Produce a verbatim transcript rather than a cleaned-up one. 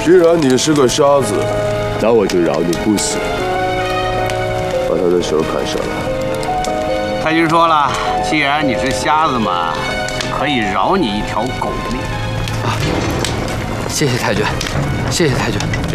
既然你是个瞎子，那我就饶你不死，把他的手砍下来。 太君说了，既然你是瞎子嘛，可以饶你一条狗命。 啊，谢谢太君，谢谢太君。